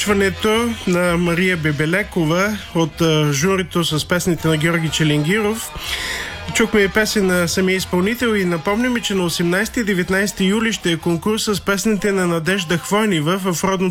излъчването на Мария Бебелекова от журито с песните на Георги Челенгиров. Чухме и песен на самия изпълнител и напомняме, че на 18 и 19 юли ще е конкурс с песните на Надежда Хвойнева в родното